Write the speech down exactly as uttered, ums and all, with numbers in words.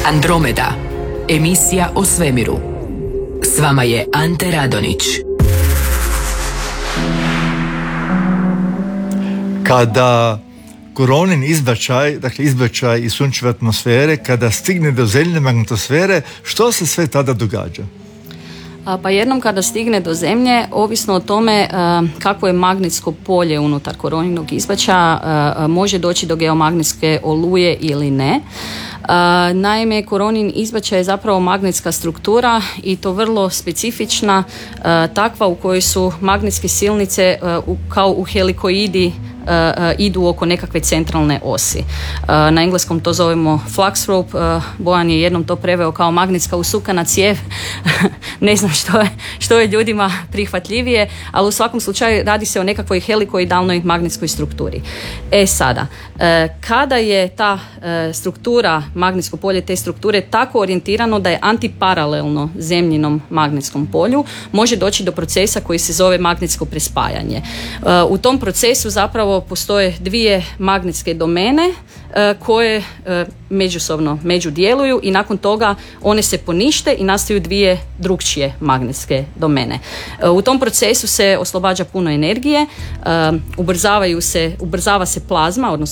Andromeda, emisija o svemiru. S vama je Ante Radonić. Kada koronin izbačaj, dakle izbačaj iz sunčeve atmosfere, kada stigne do zemljine magnetosfere, što se sve tada događa? Pa jednom kada stigne do zemlje, ovisno o tome kako je magnetsko polje unutar koroninog izbačaja, može doći do geomagnetske oluje ili ne. Naime, koronin izbačaj je zapravo magnetska struktura i to vrlo specifična, takva u kojoj su magnetske silnice kao u helikoidi Uh, uh, idu oko nekakve centralne osi. Uh, na engleskom to zovemo flux rope, uh, Bojan je jednom to preveo kao magnetska usukana cijev. Ne znam što je, što je ljudima prihvatljivije, ali u svakom slučaju radi se o nekakvoj helikoidalnoj magnetskoj strukturi. E sada, uh, kada je ta uh, struktura, magnetsko polje te strukture tako orijentirano da je antiparalelno zemljinom magnetskom polju, može doći do procesa koji se zove magnetsko prespajanje. Uh, u tom procesu zapravo postoje dvije magnetske domene uh, koje uh, međusobno međudjeluju i nakon toga one se ponište i nastaju dvije drukčije magnetske domene. Uh, u tom procesu se oslobađa puno energije, uh, ubrzavaju se, ubrzava se plazma, odnosno